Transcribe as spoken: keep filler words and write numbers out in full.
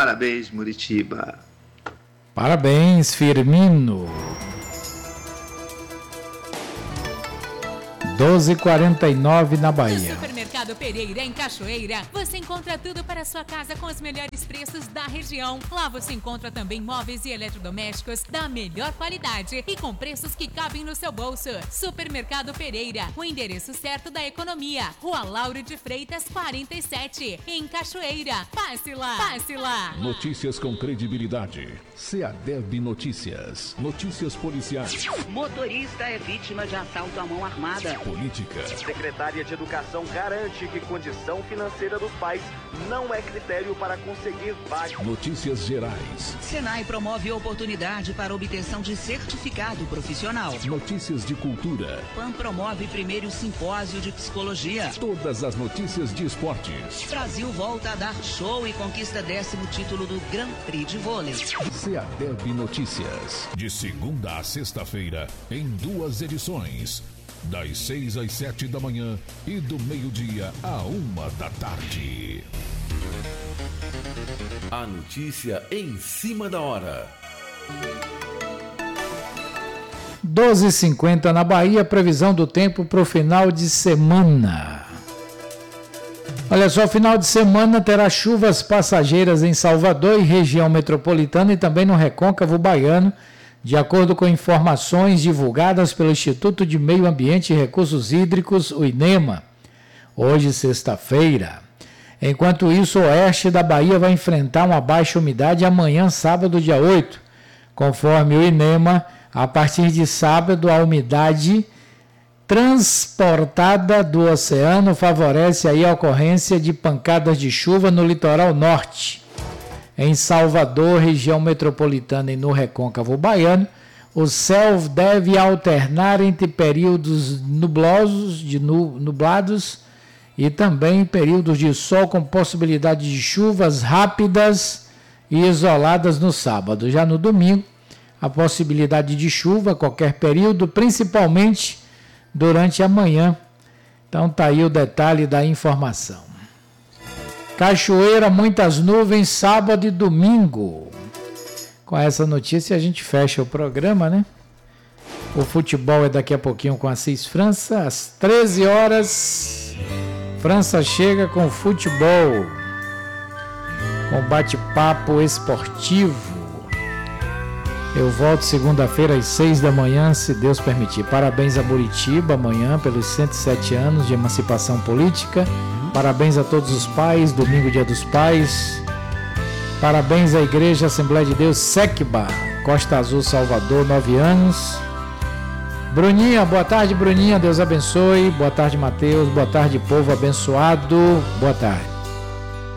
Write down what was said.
Parabéns, Muritiba. Parabéns, Firmino. doze e quarenta e nove na Bahia. No Supermercado Pereira, em Cachoeira, você encontra tudo para a sua casa com os melhores preços da região. Lá você encontra também móveis e eletrodomésticos da melhor qualidade e com preços que cabem no seu bolso. Supermercado Pereira, o endereço certo da economia. Rua Lauro de Freitas, quarenta e sete, em Cachoeira. Passe lá, passe lá. Notícias com credibilidade. Seadeb Notícias. Notícias policiais. Motorista é vítima de assalto à mão armada. Política. Secretária de Educação garante que condição financeira dos pais não é critério para conseguir vaga. Notícias gerais. Senai promove oportunidade para obtenção de certificado profissional. Notícias de cultura. P A N promove primeiro simpósio de psicologia. Todas as notícias de esportes. Brasil volta a dar show e conquista décimo título do Grand Prix de vôlei. Seadeb Notícias. De segunda a sexta-feira, em duas edições. Das seis às sete da manhã e do meio-dia à uma da tarde. A notícia em cima da hora. doze e cinquenta na Bahia, previsão do tempo para o final de semana. Olha só, final de semana terá chuvas passageiras em Salvador e região metropolitana e também no Recôncavo Baiano, de acordo com informações divulgadas pelo Instituto de Meio Ambiente e Recursos Hídricos, o INEMA, hoje sexta-feira. Enquanto isso, o oeste da Bahia vai enfrentar uma baixa umidade amanhã, sábado, dia oito. Conforme o INEMA, a partir de sábado, a umidade transportada do oceano favorece aí a ocorrência de pancadas de chuva no litoral norte. Em Salvador, região metropolitana e no Recôncavo Baiano, o céu deve alternar entre períodos nublosos, de nublados e também períodos de sol com possibilidade de chuvas rápidas e isoladas no sábado. Já no domingo, a possibilidade de chuva a qualquer período, principalmente durante a manhã. Então tá aí o detalhe da informação. Cachoeira, muitas nuvens, sábado e domingo. Com essa notícia a gente fecha o programa, né? O futebol é daqui a pouquinho com a Assis França, às treze horas. França chega com futebol, com bate-papo esportivo. Eu volto segunda-feira às seis da manhã, se Deus permitir. Parabéns a Muritiba amanhã pelos cento e sete anos de emancipação política. Parabéns a todos os pais, domingo dia dos pais. Parabéns à Igreja Assembleia de Deus Sequba, Costa Azul, Salvador, nove anos. Bruninha, boa tarde, Bruninha, Deus abençoe. Boa tarde, Mateus, boa tarde, povo abençoado. Boa tarde.